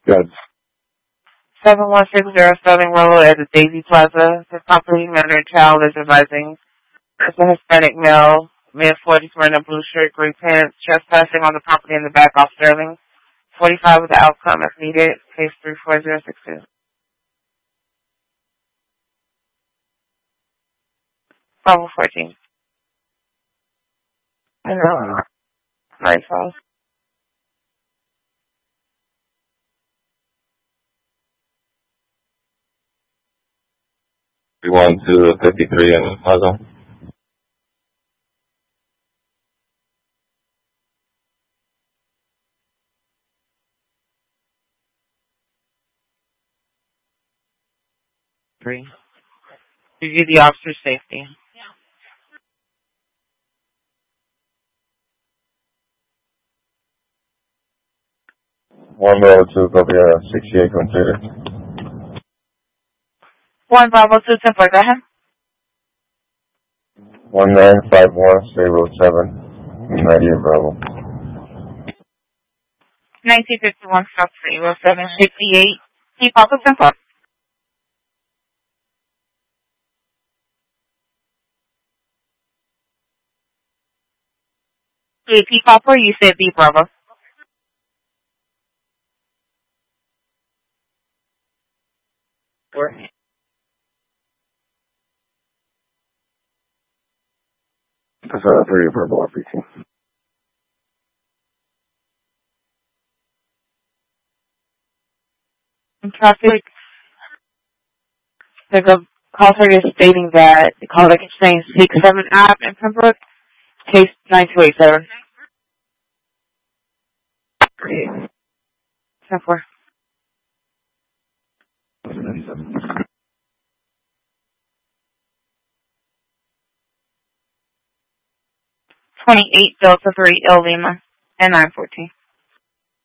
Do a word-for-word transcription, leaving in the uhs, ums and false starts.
Good. seven one six zero Sterling Road at the Daisy Plaza. The property manager child is advising it's a Hispanic male, mid-forties, wearing a blue shirt, gray pants, trespassing on the property in the back off Sterling. forty-five with the outcome if needed. Case three four zero six two. Bravo fourteen. I know. Nice house. We went to fifty-three in the Plaza. Three. Review the officer's safety. One Bravo two, copy uh, sixty-eight completed. One Bravo two, Temple, go ahead. One nine five one, State Road seven, ninety-eight Bravo. nineteen fifty-one, South State Road seven, sixty-eight. Keep up with Temple. Hey, P Popper, you said B Bravo. Four. That's uh, three purple R P T. In traffic, the call target is stating that the call target is saying six seven app in Pembroke, case nine two eight seven. ten four. twenty-eight Delta three L Lima and nine fourteen.